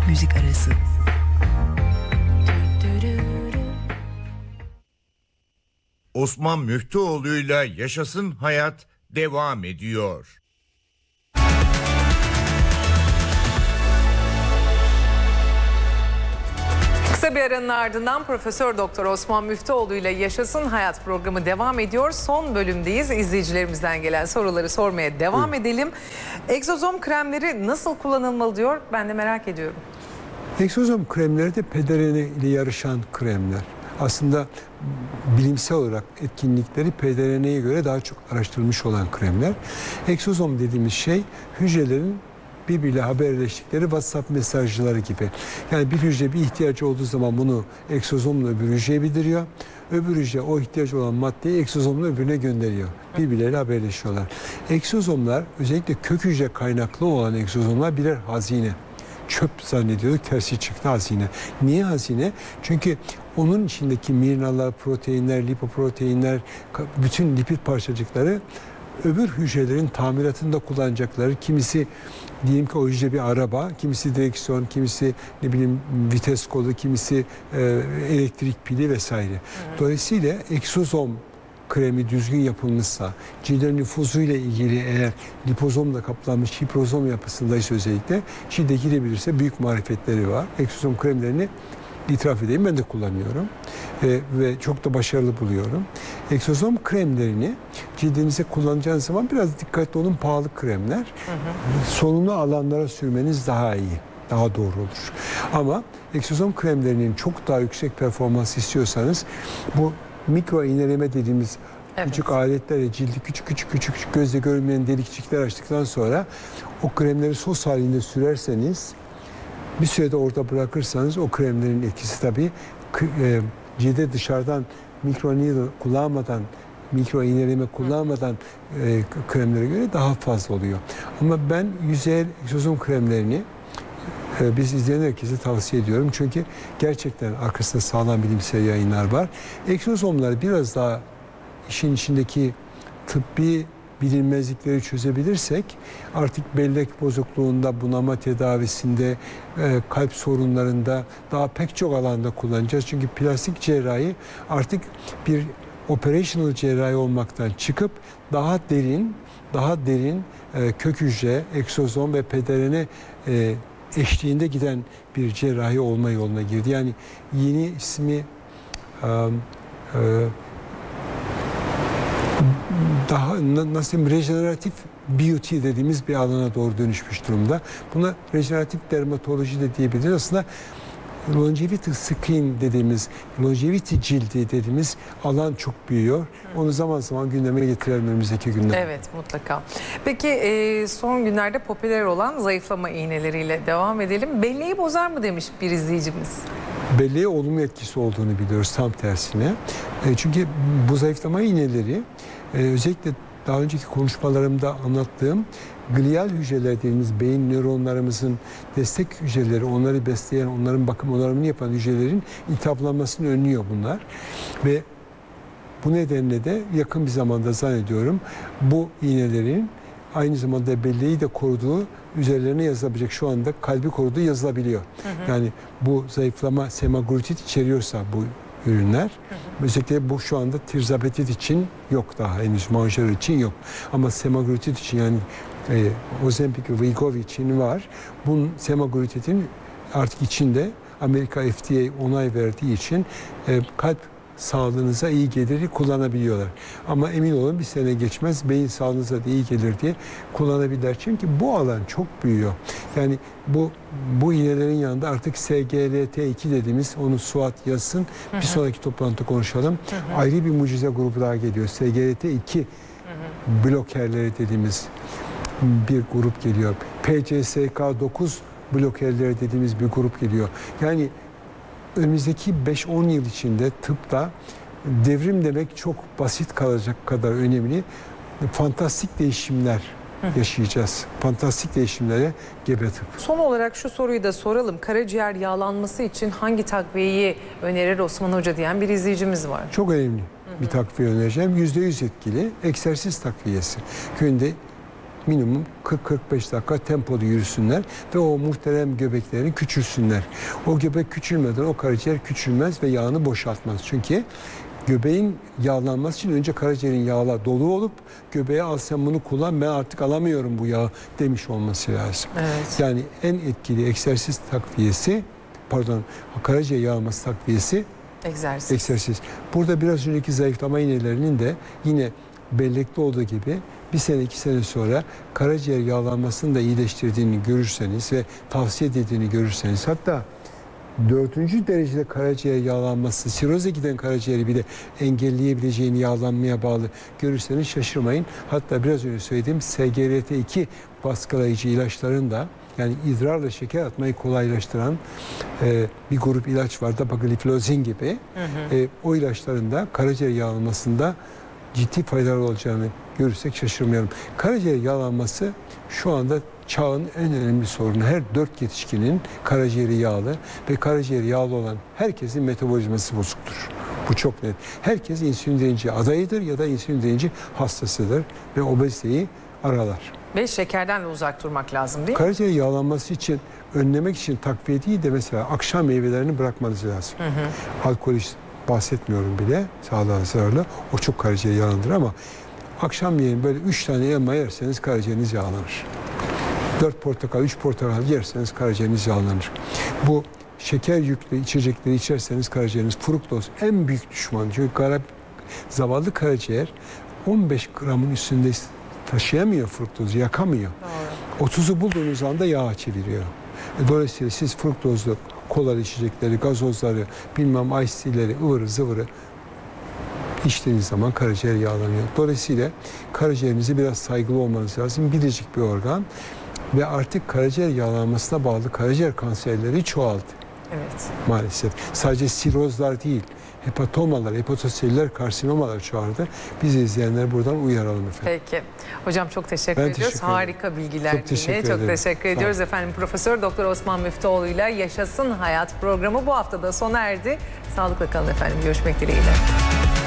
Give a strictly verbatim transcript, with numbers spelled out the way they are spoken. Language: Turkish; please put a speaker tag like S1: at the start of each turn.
S1: müzik arası.
S2: Osman Müftüoğlu'yla Yaşasın Hayat devam ediyor.
S3: Kısa bir aranın ardından Profesör Doktor Osman Müftüoğlu ile Yaşasın Hayat programı devam ediyor. Son bölümdeyiz. İzleyicilerimizden gelen soruları sormaya devam evet. edelim. Egzozom kremleri nasıl kullanılmalı diyor. Ben de merak ediyorum.
S4: Egzozom kremleri de pederene ile yarışan kremler. Aslında bilimsel olarak etkinlikleri P D R N'ye göre daha çok araştırılmış olan kremler. Egzozom dediğimiz şey hücrelerin birbiriyle haberleştikleri WhatsApp mesajları gibi. Yani bir hücre bir ihtiyacı olduğu zaman bunu egzozomla öbür hücreye bildiriyor. Öbür hücre o ihtiyacı olan maddeyi egzozomla öbürüne gönderiyor. Birbirleriyle haberleşiyorlar. Egzozomlar, özellikle kök hücre kaynaklı olan egzozomlar birer hazine. Çöp zannediyorduk, tersi çıktı hazine. Niye hazine? Çünkü onun içindeki mirinalar, proteinler, lipoproteinler, bütün lipid parçacıkları öbür hücrelerin tamiratında kullanacakları, kimisi diyelim ki o hücre bir araba, kimisi direksiyon, kimisi ne bileyim vites kolu, kimisi e, elektrik pili vesaire. Hı. Dolayısıyla egzozom kremi düzgün yapılmışsa, cilde nüfuzuyla ilgili eğer lipozomla kaplanmış hiprozom yapısındaysa özellikle cilde girebilirse büyük marifetleri var. Egzozom kremlerini itiraf edeyim, ben de kullanıyorum ee, ve çok da başarılı buluyorum. Egzozom kremlerini cildinize kullanacağınız zaman biraz dikkatli olun, pahalı kremler. Hı hı. Solunumlu alanlara sürmeniz daha iyi, daha doğru olur. Ama egzozom kremlerinin çok daha yüksek performans istiyorsanız bu mikro iğneleme dediğimiz evet. küçük aletlerle cildi küçük küçük küçük küçük gözle görünmeyen delikçikler açtıktan sonra o kremleri sos halinde sürerseniz, bir sürede orada bırakırsanız o kremlerin etkisi tabii e, cilde dışarıdan mikro needle kullanmadan, mikro iğneleme kullanmadan e, kremlere göre daha fazla oluyor. Ama ben yüzeyel egzozom kremlerini e, biz izleyen herkese tavsiye ediyorum. Çünkü gerçekten arkasında sağlam bilimsel yayınlar var. Egzozomlar biraz daha işin içindeki tıbbi bilinmezlikleri çözebilirsek artık bellek bozukluğunda, bunama tedavisinde, e, kalp sorunlarında daha pek çok alanda kullanacağız. Çünkü plastik cerrahi artık bir operational cerrahi olmaktan çıkıp daha derin, daha derin e, kök hücre, egzozom ve P D R N e, eşliğinde giden bir cerrahi olma yoluna girdi. Yani yeni ismi e, e, daha nasıl diyeyim, rejeneratif beauty dediğimiz bir alana doğru dönüşmüş durumda. Buna rejeneratif dermatoloji de diyebiliriz. Aslında longevity skin dediğimiz, longevity cildi dediğimiz alan çok büyüyor. Onu zaman zaman gündeme getirelim önümüzdeki günler.
S3: Evet, mutlaka. Peki son günlerde popüler olan zayıflama iğneleriyle devam edelim. Belleği bozar mı demiş bir izleyicimiz.
S4: Belleğe olumlu etkisi olduğunu biliyoruz, tam tersine. Çünkü bu zayıflama iğneleri özellikle daha önceki konuşmalarımda anlattığım glial hücreler dediğimiz beyin nöronlarımızın destek hücreleri, onları besleyen, onların bakım onarımını yapan hücrelerin iltihaplanmasını önlüyor bunlar. Ve bu nedenle de yakın bir zamanda zannediyorum bu iğnelerin aynı zamanda belleği de koruduğu, üzerlerine yazılabilecek, şu anda kalbi koruduğu yazılabiliyor. Hı hı. Yani bu zayıflama semaglutid içeriyorsa bu ürünler, hı hı. özellikle bu şu anda tirzapatid için yok, daha henüz Mounjaro için yok. Ama semaglutid için, yani e, Ozempic ve Wegovy için var. Bunun semaglutidin artık içinde Amerika F D A onay verdiği için e, kalp sağlığınıza iyi gelir kullanabiliyorlar. Ama emin olun bir sene geçmez beyin sağlığınıza da iyi gelir diye kullanabilirler. Çünkü bu alan çok büyüyor. Yani bu bu iğnelerin yanında artık S G L T iki dediğimiz, onu Suat yazsın. Hı hı. Bir sonraki toplantıda konuşalım. Hı hı. Ayrı bir mucize grubu daha geliyor. S G L T iki blokerleri dediğimiz bir grup geliyor. P C S K dokuz blokerleri dediğimiz bir grup geliyor. Yani önümüzdeki beş on yıl içinde tıpta devrim demek çok basit kalacak kadar önemli fantastik değişimler yaşayacağız. Fantastik değişimlere gebe tıp.
S3: Son olarak şu soruyu da soralım. Karaciğer yağlanması için hangi takviyeyi önerir Osman Hoca diyen bir izleyicimiz var.
S4: Çok önemli bir takviye önereceğim. yüzde yüz etkili egzersiz takviyesi. Günde minimum kırk kırk beş dakika tempolu yürüsünler ve o muhterem göbeklerini küçülsünler. O göbek küçülmeden o karaciğer küçülmez ve yağını boşaltmaz. Çünkü göbeğin yağlanması için önce karaciğerin yağla dolu olup göbeğe al sen bunu kullan ben artık alamıyorum bu yağı demiş olması lazım.
S3: Evet.
S4: Yani en etkili egzersiz takviyesi pardon karaciğer yağlaması takviyesi
S3: Egzersiz.
S4: egzersiz. Burada biraz önceki zayıflama iğnelerinin de yine bellekte olduğu gibi bir sene iki sene sonra karaciğer yağlanmasını da iyileştirdiğini görürseniz ve tavsiye edildiğini görürseniz hatta dördüncü derecede karaciğer yağlanması, siroze giden karaciğeri bile engelleyebileceğini yağlanmaya bağlı görürseniz şaşırmayın. Hatta biraz önce söylediğim S G R T iki baskılayıcı ilaçların da yani idrarla şeker atmayı kolaylaştıran e, bir grup ilaç var da dapagliflozin gibi. Hı hı. E, o ilaçların da karaciğer yağlanmasında ciddi faydalı olacağını görürsek şaşırmayalım. Karaciğer yağlanması şu anda çağın en önemli sorunu. Her dört yetişkinin karaciğeri yağlı ve karaciğeri yağlı olan herkesin metabolizması bozuktur. Bu çok net. Herkes insülin direnci adayıdır ya da insülin direnci hastasıdır ve obeziteyi aralar.
S3: Ve şekerden de uzak durmak lazım değil mi?
S4: Karaciğer yağlanması için önlemek için takviye değil de mesela akşam meyvelerini bırakmanız lazım. Hı hı. Alkol bahsetmiyorum bile sağlığa zararlı. O çok karaciğer yağlandır ama akşamleyin böyle üç tane elma yerseniz karaciğeriniz yağlanır. dört portakal, üç portakal yerseniz karaciğeriniz yağlanır. Bu şeker yüklü içecekleri içerseniz karaciğeriniz fruktoz en büyük düşman. Çünkü kara, zavallı karaciğer on beş gramın üstünde taşıyamıyor fruktozu, yakamıyor. Doğru. otuzu bulduğunuz anda yağa çeviriyor. Dolayısıyla siz fruktozlu kolalı içecekleri, gazozları, bilmem ice tea'leri, ıvırı zıvırı içtiğiniz zaman karaciğer yağlanıyor. Dolayısıyla karaciğerinize biraz saygılı olmanız lazım. Biricik bir organ ve artık karaciğer yağlanmasına bağlı karaciğer kanserleri çoğaldı.
S3: Evet.
S4: Maalesef. Sadece sirozlar değil, hepatomalar, hepatoselüler karsinomalar çoğaldı. Biz izleyenler buradan uyaralım efendim.
S3: Peki. Hocam çok teşekkür
S4: Ben
S3: ediyoruz.
S4: teşekkür ederim.
S3: Harika bilgiler
S4: Çok teşekkür
S3: yine. Çok
S4: ederim.
S3: teşekkür ediyoruz efendim. Profesör Doktor Osman Müftüoğlu'yla Yaşasın Hayat programı bu hafta da sona erdi. Sağlıkla kalın efendim. Görüşmek dileğiyle.